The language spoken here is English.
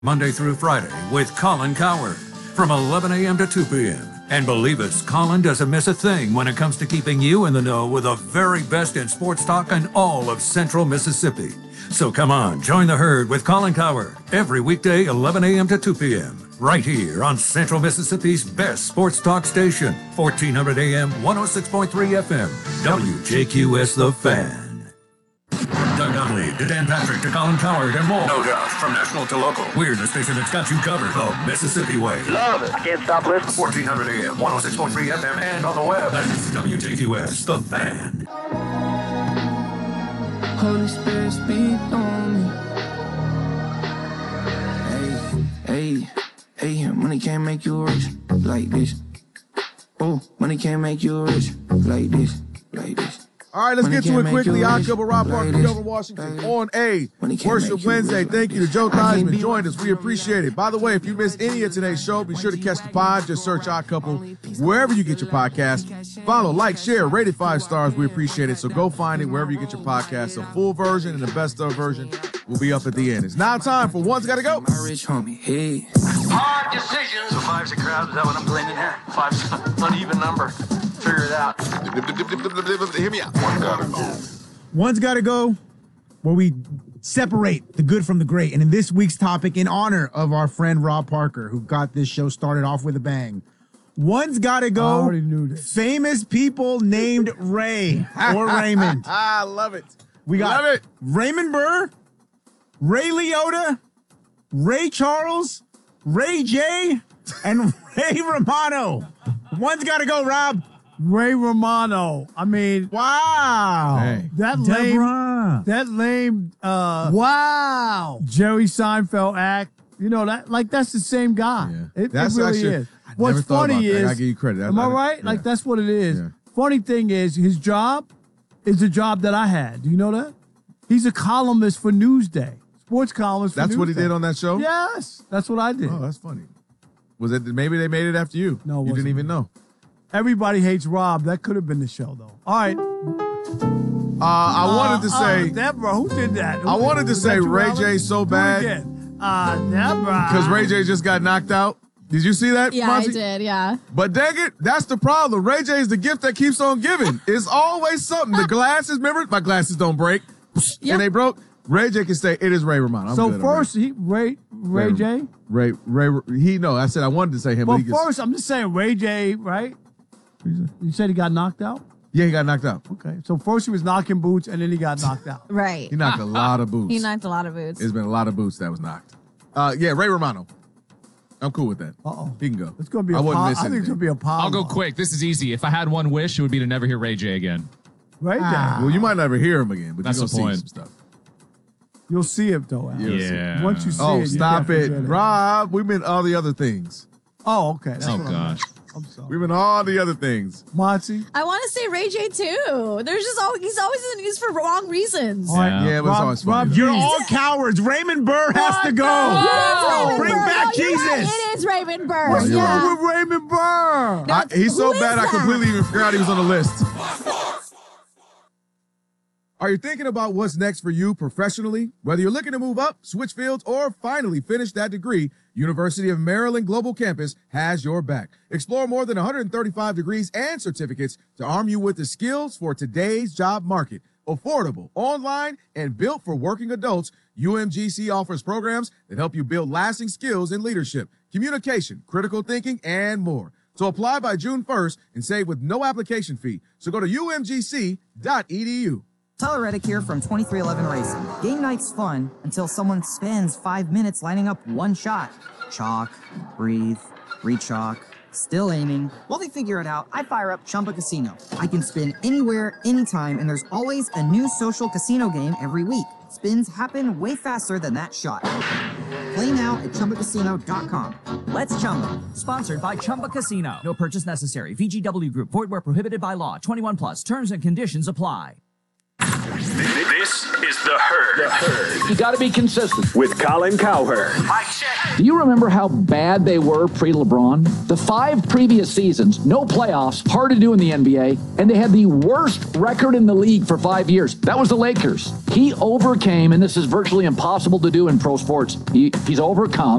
Monday through Friday with Colin Cowherd from 11 a.m. to 2 p.m. And believe us, Colin doesn't miss a thing when it comes to keeping you in the know with the very best in sports talk in all of Central Mississippi. So come on, join the herd with Colin Cowherd every weekday 11 a.m. to 2 p.m. right here on Central Mississippi's best sports talk station, 1400 a.m., 106.3 FM, WJQS The Fan. Doug Gottlieb to Dan Patrick to Colin Cowherd and more. No doubt. From national to local, we're the station that's got you covered the Mississippi way. Love it. I can't stop listening. 1400 AM, 106.3 FM, and on the web. That's WJQS, The Fan. Holy Spirit, speak on me. Hey, money can't make you rich like this. Oh, money can't make you rich like this, like this. All right, let's get to it quickly. I cover Rob Parker, Governor Washington on a Worship Wednesday. Thank you to Joe Theismann joined us. We appreciate it. By the way, if you missed any of today's show, be sure to catch the pod. Just search Odd Couple wherever you get your podcast. Follow, like, share, rate it 5 stars. We appreciate it. So go find it wherever you get your podcast. The full version and the best of version will be up at the end. It's now time for One's Gotta Go. My rich homie, hey. Hard decisions. So 5's a crowd. Is that what I'm playing in here? 5's an uneven number. Figure it out. Hear me out. One's Gotta Go, where we separate the good from the great. And in this week's topic, in honor of our friend Rob Parker, who got this show started off with a bang, One's Gotta Go, I already knew this. Famous people named Ray or Raymond. I love it. We got Raymond Burr, Ray Liotta, Ray Charles, Ray J, and Ray Romano. One's Gotta Go, Rob. Ray Romano. I mean, wow. Hey. That lame, wow. Jerry Seinfeld act. You know, that's the same guy. Yeah. It really actually, is. I What's never thought funny about that. is, I give you credit. am I right? Yeah. Like, that's what it is. Yeah. Funny thing is, his job is the job that I had. Do you know that? He's a columnist for Newsday. Sports columnist for Newsday. That's what he did on that show? Yes. That's what I did. Oh, that's funny. Was it maybe they made it after you? No, it you didn't wasn't. even know. Everybody Hates Rob. That could have been the show, though. All right. I wanted to say Deborah, who did that? I wanted to say Ray J J so bad Deborah. because Ray J just got knocked out. Did you see that? Yeah, Monty? I did, yeah. But dang it, that's the problem. Ray J is the gift that keeps on giving. It's always something. The glasses, remember? My glasses don't break. Yep. And they broke. Ray J can say it is Ray Romano. I'm So good on first, Ray J. Ray, no, I said I wanted to say him. Well, but he first, I'm just saying Ray J, right? You said he got knocked out? Yeah, he got knocked out. Okay. So first he was knocking boots, and then he got knocked out. Right. He knocked a lot of boots. He knocked a lot of boots. There's been a lot of boots that was knocked. Yeah, Ray Romano. I'm cool with that. Uh-oh. He can go. It's going to be I wouldn't miss I think it's anything. going to be a pile. I'll go quick. This is easy. If I had one wish, it would be to never hear Ray J again. Ray J. Well, you might never hear him again, but That's you're the going to see point. some stuff. You'll see it, though, Al. Yeah. Once you see Oh, it, you stop can't it. forget Rob, we meant all the other things. Oh, okay. That's Oh, what I gosh. meant. I'm sorry. We meant all the other things. Monty? I want to say Ray J too. He's always in the news for wrong reasons. All right. Yeah, but it's always funny. Rob, You're all cowards. Raymond Burr has to go. Yes, Bring Raymond back Burr. No, you're Jesus. right. It is Raymond Burr. What's you're wrong right. with Raymond Burr? He's so Who bad is I that? completely even forgot he was on the list. Are you thinking about what's next for you professionally? Whether you're looking to move up, switch fields, or finally finish that degree, University of Maryland Global Campus has your back. Explore more than 135 degrees and certificates to arm you with the skills for today's job market. Affordable, online, and built for working adults, UMGC offers programs that help you build lasting skills in leadership, communication, critical thinking, and more. So apply by June 1st and save with no application fee. So go to umgc.edu. Tyler Reddick here from 2311 Racing. Game night's fun until someone spends 5 minutes lining up one shot. Chalk, breathe, re-chalk, still aiming. While they figure it out, I fire up Chumba Casino. I can spin anywhere, anytime, and there's always a new social casino game every week. Spins happen way faster than that shot. Play now at ChumbaCasino.com. Let's Chumba. Sponsored by Chumba Casino. No purchase necessary. VGW Group. Void where prohibited by law. 21 plus. Terms and conditions apply. This is The Herd. You got to be consistent. With Colin Cowherd. Mike check. Do you remember how bad they were pre-LeBron? The 5 previous seasons, no playoffs, hard to do in the NBA, and they had the worst record in the league for 5 years. That was the Lakers. He overcame, and this is virtually impossible to do in pro sports, he's overcome